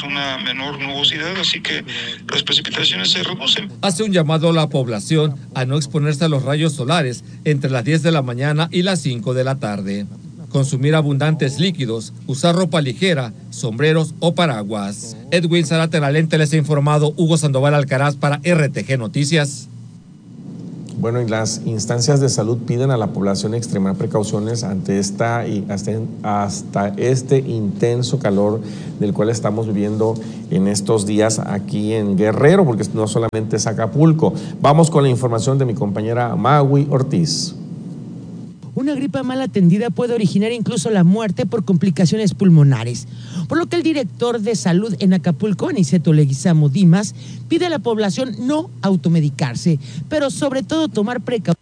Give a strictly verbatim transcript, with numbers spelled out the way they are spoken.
tenemos una menor nubosidad, así que las precipitaciones se reducen. Hace un llamado a la población a no exponerse a los rayos solares entre las diez de la mañana y las cinco de la tarde. Consumir abundantes líquidos, usar ropa ligera, sombreros o paraguas. Edwin Zárate, la lente, les ha informado Hugo Sandoval Alcaraz para R T G Noticias. Bueno, y las instancias de salud piden a la población extremar precauciones ante esta y hasta, hasta este intenso calor del cual estamos viviendo en estos días aquí en Guerrero, porque no solamente es Acapulco. Vamos con la información de mi compañera Maui Ortiz. Una gripa mal atendida puede originar incluso la muerte por complicaciones pulmonares, por lo que el director de salud en Acapulco, Aniceto Leguizamo Dimas, pide a la población no automedicarse, pero sobre todo tomar precauciones.